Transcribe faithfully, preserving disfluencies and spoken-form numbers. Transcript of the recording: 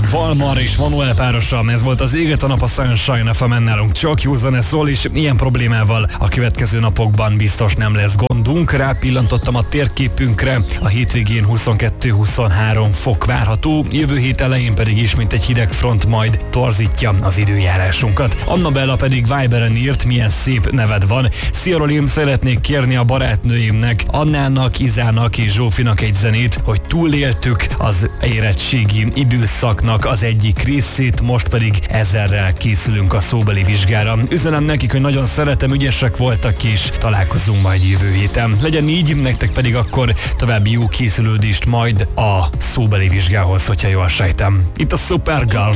Valmar és Manuel párosa, ez volt az Éget a nap a Sunshine ef em-en, nálunk csak jó zene szól, és ilyen problémával a következő napokban biztos nem lesz gondunk. Rápillantottam a térképünkre, a hétvégén huszonkettő-huszonhárom fok várható, jövő hét elején pedig ismét egy hideg front majd torzítja az időjárásunkat. Annabella pedig Viberen írt, milyen szép neved van. Szia Rolim, szeretnék kérni a barátnőimnek, Annának, Izának és Zsófinak egy zenét, hogy túléltük az érettségi időszaknak az egyik részét, most pedig ezerrel készülünk a szóbeli vizsgára. Üzenem nekik, hogy nagyon szeretem, ügyesek voltak, és találkozunk majd jövő héten. Legyen így, nektek pedig akkor további jó készülődést majd a szóbeli vizsgához, hogyha jól sejtem. Itt a Supergirl.